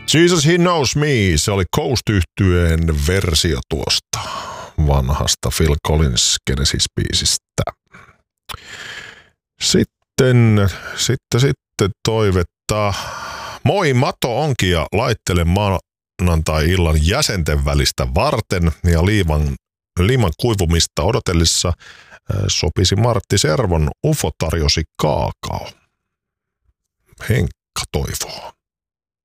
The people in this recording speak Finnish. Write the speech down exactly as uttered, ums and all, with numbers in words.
Jesus He Knows Me, se oli Coast-yhtyeen versio tuosta vanhasta Phil Collins Genesis-biisistä. Sitten, sitten, sitten toivetta. Moi, Mato onkin ja laittelen maanantai-illan jäsenten välistä varten ja liiman, liiman kuivumista odotellessa sopisi Martti Servon U F O tarjosi kaakao. Henkka toivoo.